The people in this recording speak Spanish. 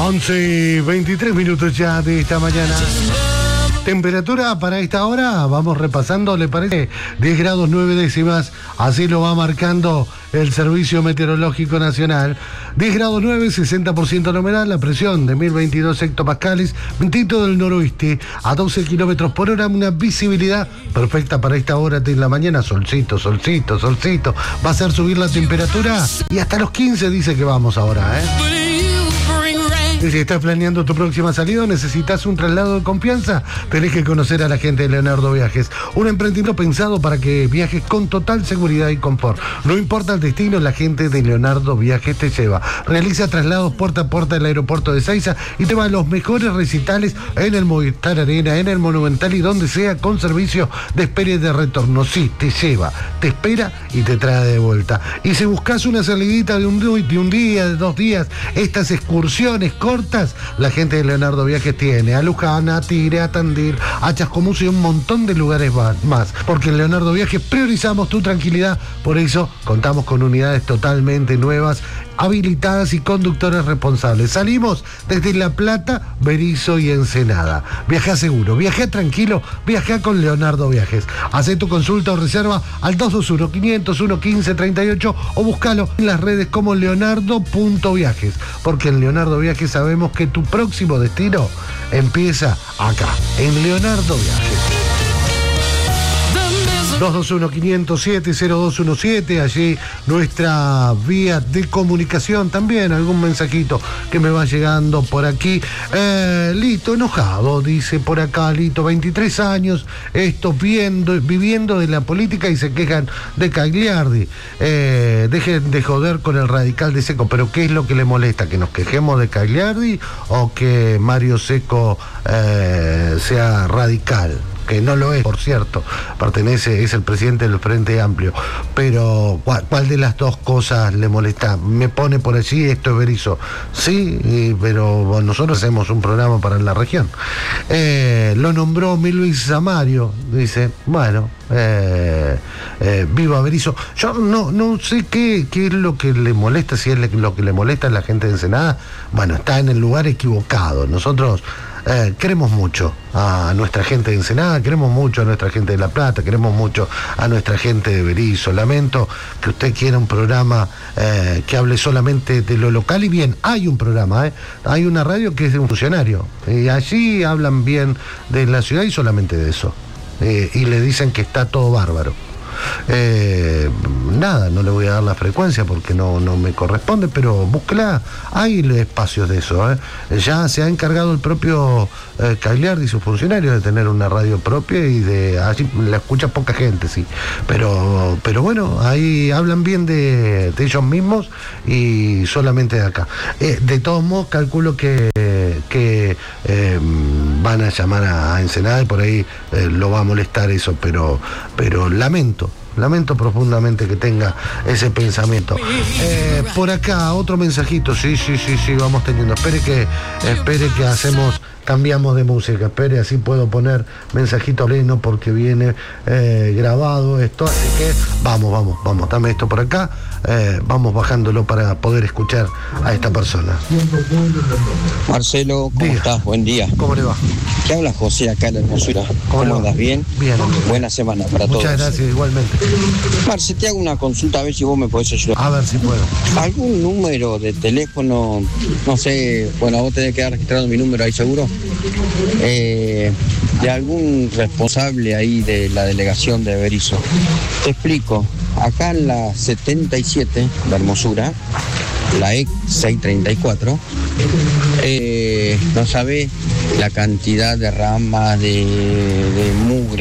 11:23 ya de esta mañana. Temperatura para esta hora, vamos repasando, ¿le parece? 10 grados 9 décimas, así lo va marcando el Servicio Meteorológico Nacional. 10 grados 9, 60% la humedad, la presión de 1022 hectopascales, vientito del noroeste a 12 kilómetros por hora, una visibilidad perfecta para esta hora de la mañana. Solcito, solcito, solcito. Va a hacer subir la temperatura y hasta los 15 dice que vamos ahora, ¿eh? Si estás planeando tu próxima salida o necesitas un traslado de confianza, tenés que conocer a la gente de Leonardo Viajes. Un emprendimiento pensado para que viajes con total seguridad y confort. No importa el destino, la gente de Leonardo Viajes te lleva. Realiza traslados puerta a puerta del aeropuerto de Ezeiza y te va a los mejores recitales en el Movistar Arena, en el Monumental y donde sea, con servicio de espera y de retorno. Sí, te lleva, te espera y te trae de vuelta. Y si buscas una salidita de un día, de 2 días, estas excursiones cortas, la gente de Leonardo Viajes tiene a Luján, a Tigre, a Tandil, a Chascomús y un montón de lugares más. Porque en Leonardo Viajes priorizamos tu tranquilidad, por eso contamos con unidades totalmente nuevas, habilitadas y conductores responsables. Salimos desde La Plata, Berisso y Ensenada. Viaja seguro, viaja tranquilo, viaja con Leonardo Viajes. Hacé tu consulta o reserva al 221-501-1538 o búscalo en las redes como leonardo.viajes, porque en Leonardo Viajes sabemos que tu próximo destino empieza acá, en Leonardo Viajes. 221-507-0217, allí nuestra vía de comunicación, también algún mensajito que me va llegando por aquí. Lito, enojado, dice por acá, Lito, 23 años, viviendo de la política y se quejan de Cagliardi. Dejen de joder con el radical de Seco, pero ¿qué es lo que le molesta? ¿Que nos quejemos de Cagliardi o que Mario Seco sea radical? Que no lo es, por cierto, es el presidente del Frente Amplio, pero ¿cuál de las dos cosas le molesta? Me pone por allí, esto es Berisso, sí, pero bueno, nosotros hacemos un programa para la región. Lo nombró Luis Samario, dice, bueno, viva Berisso. Yo no sé qué es lo que le molesta, si es lo que le molesta a la gente de Ensenada. Bueno, está en el lugar equivocado. Nosotros queremos mucho a nuestra gente de Ensenada, queremos mucho a nuestra gente de La Plata, queremos mucho a nuestra gente de Berisso. Lamento que usted quiera un programa que hable solamente de lo local, y bien, hay un programa, hay una radio que es de un funcionario, y allí hablan bien de la ciudad y solamente de eso, y le dicen que está todo bárbaro. Nada, no le voy a dar la frecuencia porque no me corresponde, pero búsquela, hay espacios de eso, Ya se ha encargado el propio Cagliardi y sus funcionarios de tener una radio propia, y allí la escucha poca gente, sí, pero bueno, ahí hablan bien de ellos mismos y solamente de acá. De todos modos, calculo que van a llamar a Ensenada y por ahí lo va a molestar eso, pero lamento profundamente que tenga ese pensamiento. Por acá, otro mensajito. Sí, vamos teniendo. Espere que cambiamos de música. Espere, así puedo poner mensajito pleno porque viene grabado esto. Así que vamos. Dame esto por acá. Vamos bajándolo para poder escuchar a esta persona. Marcelo, ¿cómo estás? Buen día. ¿Cómo le va? ¿Qué habla José acá en la Hermosura? ¿Cómo andas? ¿Bien? Bien. Buena semana para todos. Muchas gracias, igualmente. Marce, te hago una consulta, a ver si vos me podés ayudar. A ver si puedo. ¿Algún número de teléfono, no sé, bueno, vos tenés que quedar registrado mi número ahí seguro, de algún responsable ahí de la delegación de Berisso? Te explico. Acá en la 77, la Hermosura, la EC 634, no sabe la cantidad de ramas, de mugre